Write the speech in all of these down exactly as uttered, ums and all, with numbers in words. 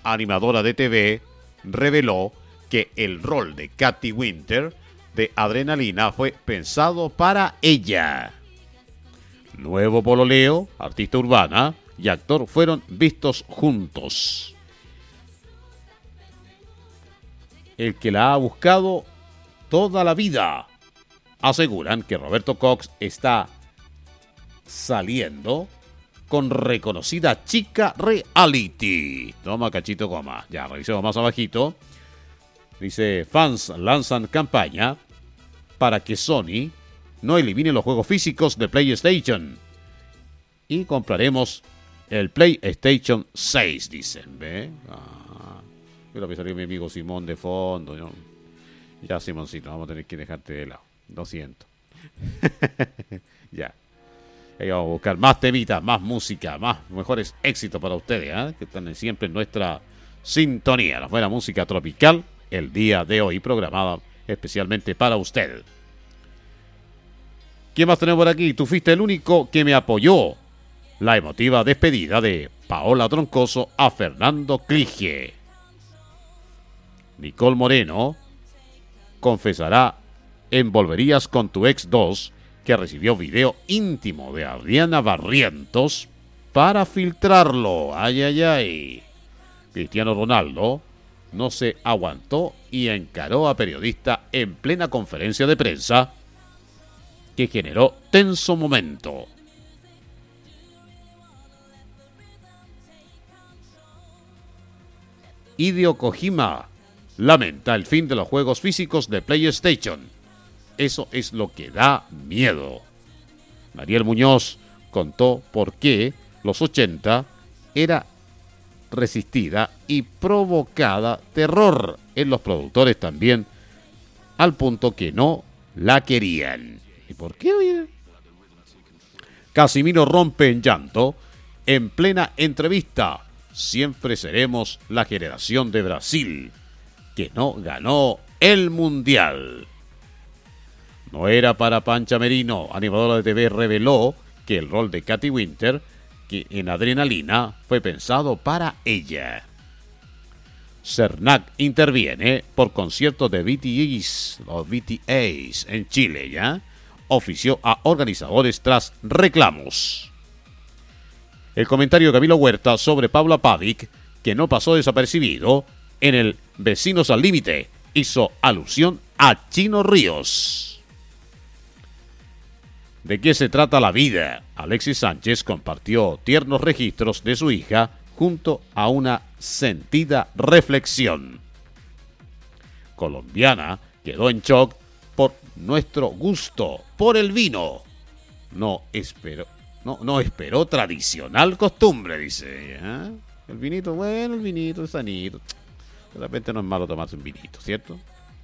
animadora de T V, reveló que el rol de Katy Winter de Adrenalina fue pensado para ella. Nuevo pololeo, artista urbana y actor fueron vistos juntos. El que la ha buscado toda la vida. Aseguran que Roberto Cox está saliendo con reconocida chica reality. Toma, cachito, coma. Ya, revisemos más abajito. Dice, fans lanzan campaña para que Sony no elimine los juegos físicos de PlayStation. Y compraremos el PlayStation seis, dicen. ¿Ve? Ah, yo lo pensaría mi amigo Simón de fondo. ¿No? Ya, Simoncito, vamos a tener que dejarte de lado. Lo siento. Ya. Ahí vamos a buscar más temitas, más música, más mejores éxitos para ustedes, ¿eh? Que están siempre en nuestra sintonía. La buena música tropical el día de hoy, programada especialmente para usted. ¿Quién más tenemos por aquí? Tú fuiste el único que me apoyó. La emotiva despedida de Paola Troncoso a Fernando Clige. Nicole Moreno confesará en Volverías con tu ex dos que recibió video íntimo de Adriana Barrientos para filtrarlo. Ay, ay, ay. Cristiano Ronaldo no se aguantó y encaró a periodista en plena conferencia de prensa que generó tenso momento. Hideo Kojima lamenta el fin de los juegos físicos de PlayStation. Eso es lo que da miedo. Mariel Muñoz contó por qué los ochenta era resistida y provocada terror en los productores también, al punto que no la querían. ¿Y por qué, oye? Casimiro rompe en llanto en plena entrevista. Siempre seremos la generación de Brasil que no ganó el Mundial. No era para Pancha Merino. Animadora de T V reveló que el rol de Katy Winter, que en Adrenalina, fue pensado para ella. Cernac interviene por conciertos de B T S o B T S en Chile, ¿ya? Ofició a organizadores tras reclamos. El comentario de Camilo Huerta sobre Paula Pavic, que no pasó desapercibido en el Vecinos al Límite, hizo alusión a Chino Ríos. ¿De qué se trata la vida? Alexis Sánchez compartió tiernos registros de su hija junto a una sentida reflexión. Colombiana quedó en shock por nuestro gusto por el vino. No esperó, no, no esperó tradicional costumbre, dice ella. ¿Eh? El vinito, bueno, el vinito es sanito. De repente no es malo tomarse un vinito, ¿cierto?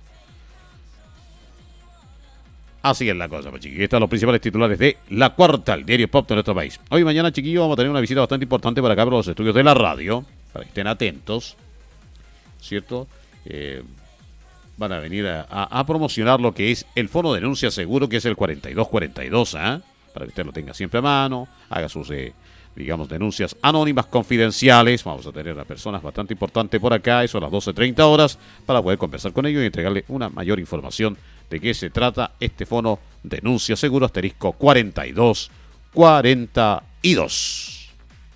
Así es la cosa, pues, chiquillos. Estos son los principales titulares de La Cuarta, el diario pop de nuestro país. Hoy y mañana, chiquillos, vamos a tener una visita bastante importante para acá, para los estudios de la radio, para que estén atentos, ¿cierto? Eh, van a venir a, a, a promocionar lo que es el Fono Denuncia Seguro, que es el cuarenta y dos cuarenta y dos, ¿eh? Para que usted lo tenga siempre a mano, haga sus, eh, digamos, denuncias anónimas, confidenciales. Vamos a tener a personas bastante importantes por acá, eso a las doce treinta horas, para poder conversar con ellos y entregarle una mayor información de qué se trata este Fono Denuncia Seguro, asterisco cuarenta y dos cuarenta y dos.